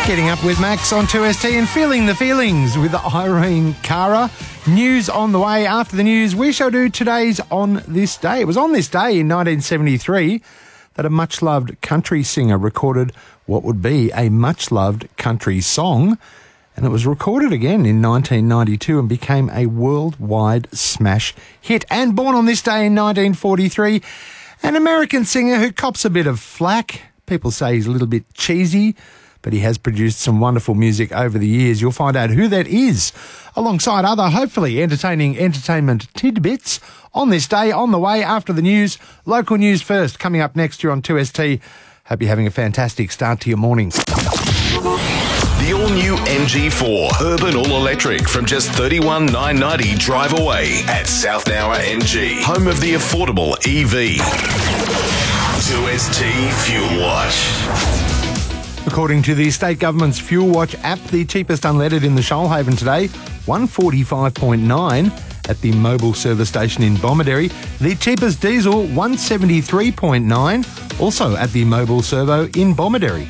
Getting up with Max on 2ST and feeling the feelings with Irene Cara. News on the way. After the news, we shall do today's On This Day. It was on this day in 1973 that a much-loved country singer recorded what would be a much-loved country song, and it was recorded again in 1992 and became a worldwide smash hit. And born on this day in 1943, an American singer who cops a bit of flack. People say he's a little bit cheesy, but he has produced some wonderful music over the years. You'll find out who that is, alongside other, hopefully entertainment tidbits on this day. On the way after the news, local news first, coming up next year on 2ST. Hope you're having a fantastic start to your morning. The all-new MG4 Urban All-Electric from just $31,990 drive away at South Nowra MG, home of the affordable EV. 2ST Fuel Watch. According to the state government's Fuel Watch app, the cheapest unleaded in the Shoalhaven today, $145.9 at the Mobil service station in Bomaderry. The cheapest diesel, $173.9, also at the Mobil servo in Bomaderry.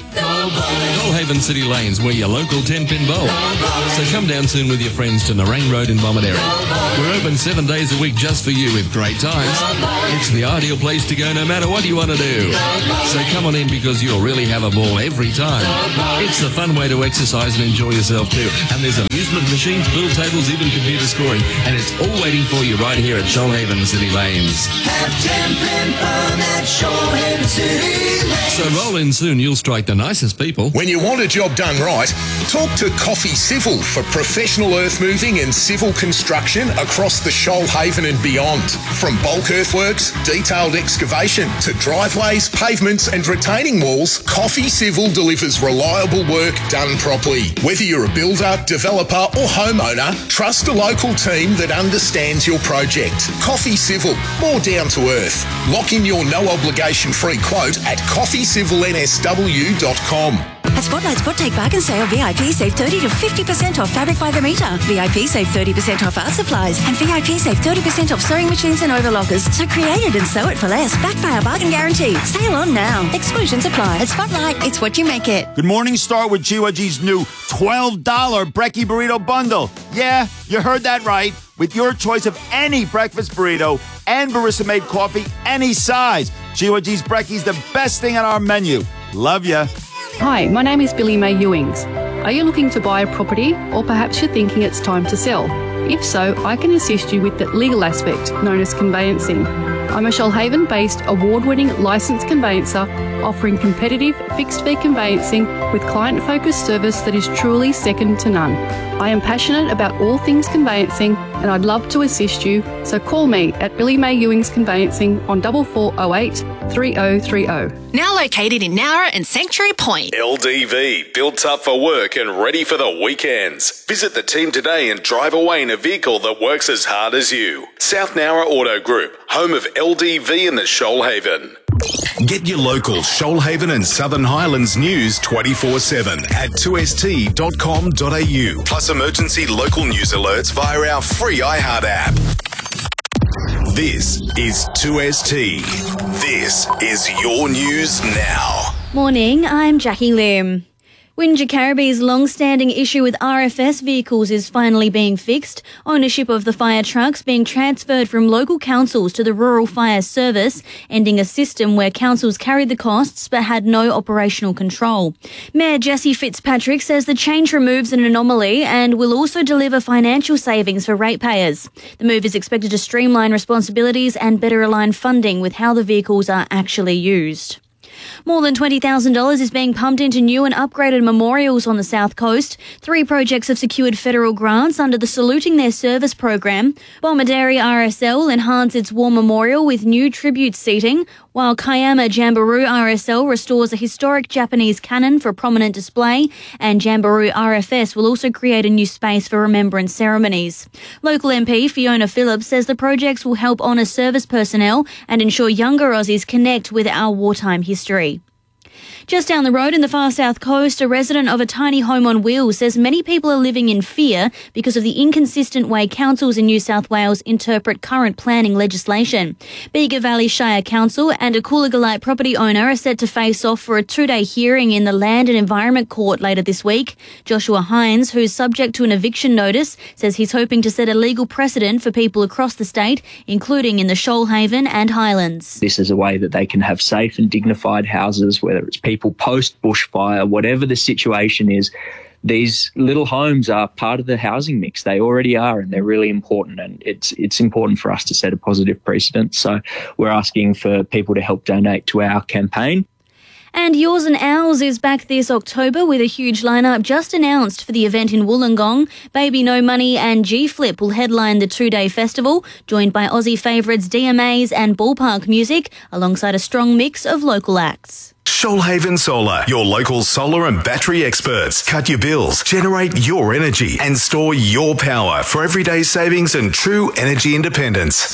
Shoalhaven City Lanes, we're your local 10-pin bowl. So come down soon with your friends to Nerang Road in Bomaderry. We're open 7 days a week just for you with great times. It's the ideal place to go no matter what you want to do. So come on in because you'll really have a ball every time. It's the fun way to exercise and enjoy yourself too. And there's amusement machines, pool tables, even computer scoring. And it's all waiting for you right here at Shoalhaven City Lanes. Have 10-pin fun at Shoalhaven City Lanes. So roll in soon, you'll strike the nicest people. When you want a job done right, talk to Coffee Civil for professional earth moving and civil construction across the Shoalhaven and beyond. From bulk earthworks, detailed excavation to driveways, pavements and retaining walls, Coffee Civil delivers reliable work done properly. Whether you're a builder, developer or homeowner, trust a local team that understands your project. Coffee Civil, more down to earth. Lock in your no obligation free quote at coffeecivilnsw.com. At Spotlight Spot Take Bargain Sale, VIP save 30 to 50% off fabric by the metre. VIP save 30% off art supplies. And VIP save 30% off sewing machines and overlockers. So create it and sew it for less. Backed by our bargain guarantee. Sale on now. Exclusions apply. At Spotlight, it's what you make it. Good morning, start with GYG's new $12 Brekkie Burrito Bundle. Yeah, you heard that right. With your choice of any breakfast burrito and barista-made coffee, any size. GYG's Brekkie's the best thing on our menu. Love ya. Hi, my name is Billy Mae Ewings. Are you looking to buy a property or perhaps you're thinking it's time to sell? If so, I can assist you with the legal aspect known as conveyancing. I'm a Shoalhaven-based award-winning licensed conveyancer offering competitive fixed-fee conveyancing with client-focused service that is truly second to none. I am passionate about all things conveyancing and I'd love to assist you, so call me at Billy Mae Ewings Conveyancing on 4408 3030. Now located in Nowra and Sanctuary Point. LDV, built up for work and ready for the weekends. Visit the team today and drive away in a vehicle that works as hard as you. South Nowra Auto Group, home of LDV in the Shoalhaven. Get your local Shoalhaven and Southern Highlands news 24/7 at 2st.com.au. Plus emergency local news alerts via our free iHeart app. This is 2ST. This is your news now. Morning, I'm Jackie Lim. Wingecarribee's long-standing issue with RFS vehicles is finally being fixed. Ownership of the fire trucks being transferred from local councils to the Rural Fire Service, ending a system where councils carried the costs but had no operational control. Mayor Jesse Fitzpatrick says the change removes an anomaly and will also deliver financial savings for ratepayers. The move is expected to streamline responsibilities and better align funding with how the vehicles are actually used. More than $20,000 is being pumped into new and upgraded memorials on the South Coast. 3 projects have secured federal grants under the Saluting Their Service program. Bomaderry RSL will enhance its war memorial with new tribute seating, while Kiama Jamboree RSL restores a historic Japanese cannon for prominent display, and Jamboree RFS will also create a new space for remembrance ceremonies. Local MP Fiona Phillips says the projects will help honour service personnel and ensure younger Aussies connect with our wartime history. Just down the road in the far south coast, a resident of a tiny home on wheels says many people are living in fear because of the inconsistent way councils in New South Wales interpret current planning legislation. Bega Valley Shire Council and a Coolagallite property owner are set to face off for a 2-day hearing in the Land and Environment Court later this week. Joshua Hines, who's subject to an eviction notice, says he's hoping to set a legal precedent for people across the state, including in the Shoalhaven and Highlands. This is a way that they can have safe and dignified houses, whether it's people post-bushfire, whatever the situation is. These little homes are part of the housing mix. They already are, and they're really important. And it's important for us to set a positive precedent. So we're asking for people to help donate to our campaign. And Yours and Ours is back this October with a huge lineup just announced for the event in Wollongong. Baby No Money and G-Flip will headline the 2-day festival, joined by Aussie favourites DMAs and Ballpark Music, alongside a strong mix of local acts. Shoalhaven Solar, your local solar and battery experts. Cut your bills, generate your energy, and store your power for everyday savings and true energy independence.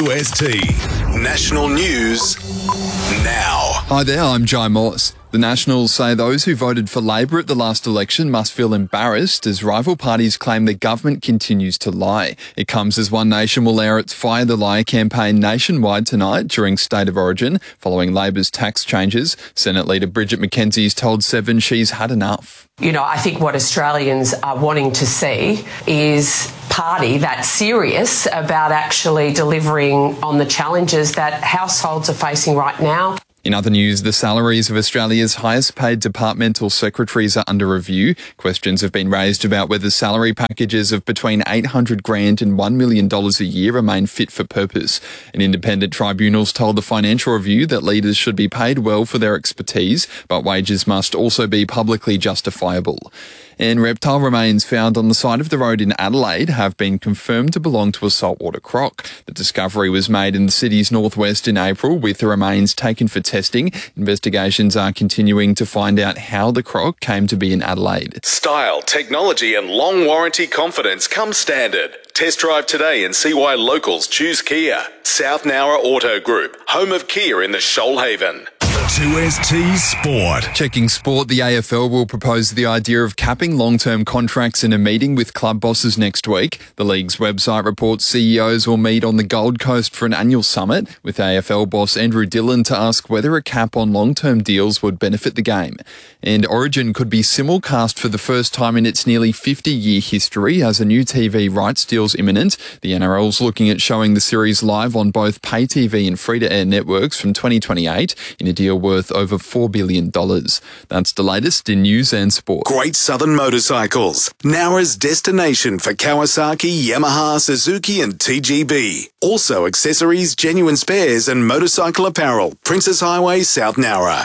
2ST National News now. Hi there, I'm Jai Morse. The Nationals say those who voted for Labor at the last election must feel embarrassed as rival parties claim the government continues to lie. It comes as One Nation will air its Fire the Lie campaign nationwide tonight during State of Origin, following Labor's tax changes. Senate Leader Bridget McKenzie's told Seven she's had enough. You know, I think what Australians are wanting to see is a party that's serious about actually delivering on the challenges that households are facing right now. In other news, the salaries of Australia's highest paid departmental secretaries are under review. Questions have been raised about whether salary packages of between $800,000 and $1 million a year remain fit for purpose. An independent tribunal's told the Financial Review that leaders should be paid well for their expertise, but wages must also be publicly justifiable. And reptile remains found on the side of the road in Adelaide have been confirmed to belong to a saltwater croc. The discovery was made in the city's northwest in April, with the remains taken for testing. Investigations are continuing to find out how the croc came to be in Adelaide. Style, technology and long warranty confidence come standard. Test drive today and see why locals choose Kia. South Nowra Auto Group, home of Kia in the Shoalhaven. 2ST Sport. Checking sport, the AFL will propose the idea of capping long-term contracts in a meeting with club bosses next week. The league's website reports CEOs will meet on the Gold Coast for an annual summit, with AFL boss Andrew Dillon to ask whether a cap on long-term deals would benefit the game. And Origin could be simulcast for the first time in its nearly 50-year history as a new TV rights deal's imminent. The NRL's looking at showing the series live on both pay TV and free-to-air networks from 2028 in a deal worth over $4 billion. That's the latest in news and sport. Great Southern Motorcycles, Nowra's destination for Kawasaki, Yamaha, Suzuki and TGB. Also accessories, genuine spares and motorcycle apparel. Princess Highway, South Nowra.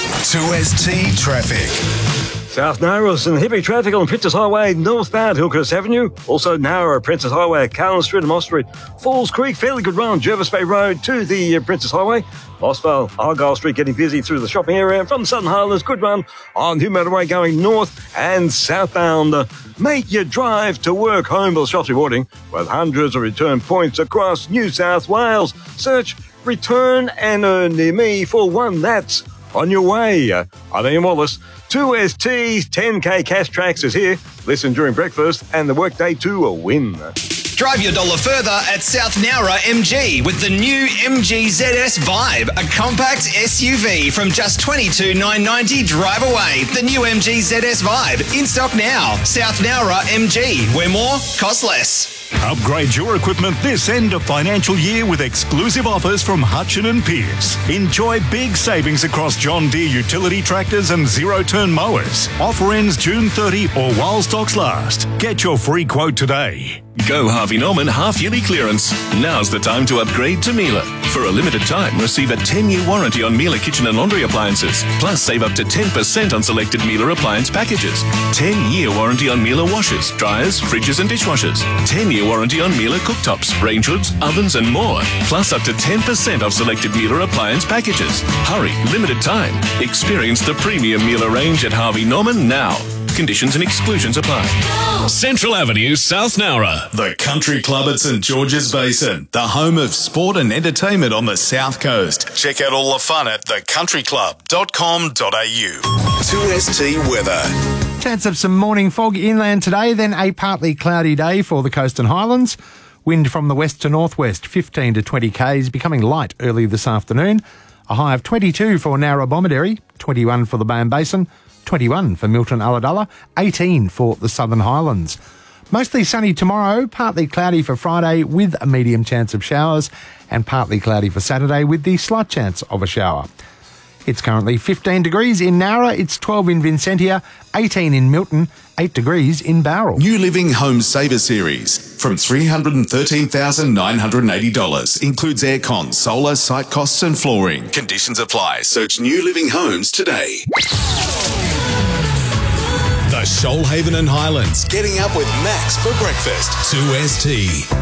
2ST Traffic. South Nowra's in heavy traffic on Princess Highway northbound Hillcrest Avenue. Also Nowra, Princess Highway, Carlin Street and Moss Street. Falls Creek, fairly good run, Jervis Bay Road to the Princess Highway. Mossvale, Argyle Street getting busy through the shopping area. From Southern Highlands, good run on New Motorway going north and southbound. Make your drive to work home with Shot rewarding with hundreds of return points across New South Wales. Search Return and Earn Near Me for one that's on your way. I'm Ian Wallace. 2ST's 10K Cash Tracks is here. Listen during breakfast and the workday to a win. Drive your dollar further at South Nowra MG with the new MG ZS Vibe, a compact SUV from just $22,990 drive away. The new MG ZS Vibe, in stock now. South Nowra MG, where more costs less. Upgrade your equipment this end of financial year with exclusive offers from Hutchin and Pierce. Enjoy big savings across John Deere utility tractors and zero-turn mowers. Offer ends June 30 or while stocks last. Get your free quote today. Go Harvey Norman half-yearly clearance. Now's the time to upgrade to Miele. For a limited time, receive a 10-year warranty on Miele kitchen and laundry appliances. Plus, save up to 10% on selected Miele appliance packages. 10-year warranty on Miele washers, dryers, fridges and dishwashers. 10-year warranty on Miele cooktops, range hoods, ovens and more. Plus, up to 10% off selected Miele appliance packages. Hurry, limited time. Experience the premium Miele range at Harvey Norman now. Conditions and exclusions apply. Central Avenue, South Nowra. The Country Club at St George's Basin, the home of sport and entertainment on the South Coast. Check out all the fun at thecountryclub.com.au. 2ST weather. Chance of some morning fog inland today, then a partly cloudy day for the coast and highlands. Wind from the west to northwest, 15 to 20 k's, becoming light early this afternoon. A high of 22 for Nowra Bomaderry, 21 for the Bowen Basin, 21 for Milton Ulladulla, 18 for the Southern Highlands. Mostly sunny tomorrow, partly cloudy for Friday with a medium chance of showers, and partly cloudy for Saturday with the slight chance of a shower. It's currently 15 degrees in Nowra, it's 12 in Vincentia, 18 in Milton, 8 degrees in Bowral. New Living Home Saver Series from $313,980. Includes aircon, solar, site costs and flooring. Conditions apply. Search New Living Homes today. The Shoalhaven and Highlands. Getting up with Max for breakfast. 2ST.